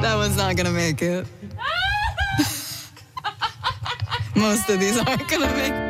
That one's not gonna make it. Most of these aren't gonna make it.